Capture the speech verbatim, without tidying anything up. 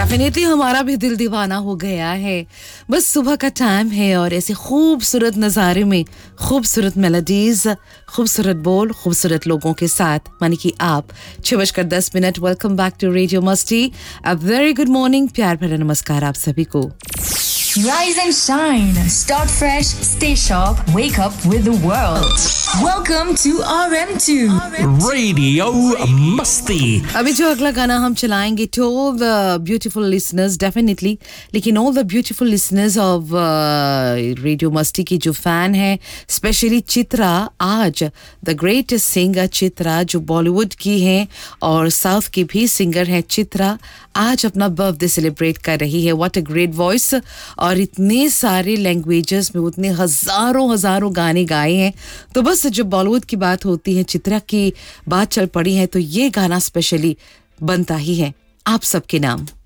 Definitely हमारा भी दिल दीवाना हो गया है। बस सुबह का टाइम है और ऐसे खूबसूरत नज़ारे में खूबसूरत मेलोडीज, खूबसूरत बोल, खूबसूरत लोगों के साथ मानी कि आप छह बजकर दस minute. Welcome back to radio मस्ती। अ वेरी गुड मॉर्निंग, प्यार भरा नमस्कार आप सभी को। Rise and shine. Start fresh. Stay sharp. Wake up with the world. Welcome to R M two. Radio Masti. अभी जो अगला गाना हम चलाएंगे to all the beautiful listeners definitely, लेकिन all the beautiful listeners of uh, Radio Masti की जो fan है, स्पेशली चित्रा, आज the greatest singer चित्रा जो बॉलीवुड की है और साउथ की भी सिंगर है चित्रा, आज अपना बर्थडे सेलिब्रेट कर रही है। व्हाट अ ग्रेट वॉइस, और इतने सारे लैंग्वेजेस में उतने हजारों हजारों गाने गाए हैं। तो बस जब बॉलीवुड की बात होती है, चित्रा की बात चल पड़ी है, तो ये गाना स्पेशली बनता ही है आप सबके नाम।